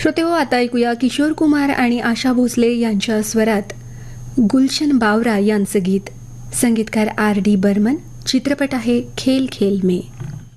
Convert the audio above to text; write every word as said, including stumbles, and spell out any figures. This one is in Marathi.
श्रोतेहो, आता ऐकूया किशोर कुमार आणि आशा भोसले यांच्या स्वरात गुलशन बावरा यांचं गीत. संगीतकार आर डी बर्मन. चित्रपट आहे खेल खेल में.